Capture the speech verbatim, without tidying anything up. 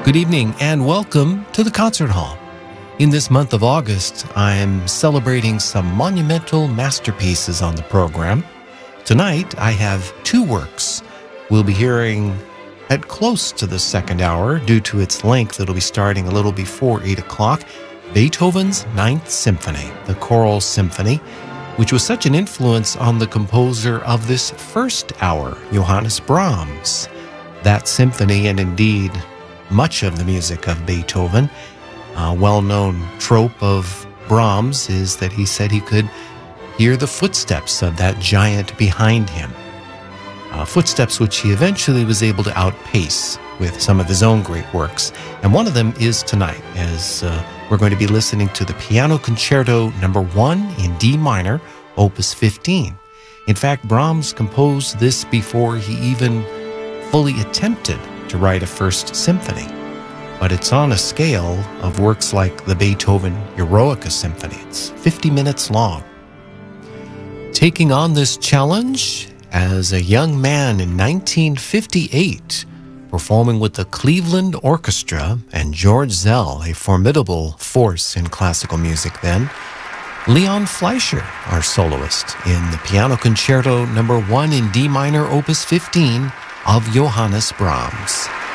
Good evening and welcome to the Concert Hall. In this month of August, I'm celebrating some monumental masterpieces on the program. Tonight, I have two works. We'll be hearing at close to the second hour, due to its length, it'll be starting a little before eight o'clock, Beethoven's Ninth Symphony, the Choral Symphony, which was such an influence on the composer of this first hour, Johannes Brahms. That symphony, and indeed much of the music of Beethoven, a well-known trope of Brahms is that he said he could hear the footsteps of that giant behind him. Uh, footsteps which he eventually was able to outpace with some of his own great works. And one of them is tonight, as uh, we're going to be listening to the Piano Concerto number one in D minor, opus fifteen. In fact, Brahms composed this before he even fully attempted to write a first symphony. But it's on a scale of works like the Beethoven Eroica Symphony. It's fifty minutes long. Taking on this challenge as a young man in nineteen fifty-eight, performing with the Cleveland Orchestra and George Zell, a formidable force in classical music then, Leon Fleischer, our soloist, in the Piano Concerto number one in D minor, opus fifteen of Johannes Brahms.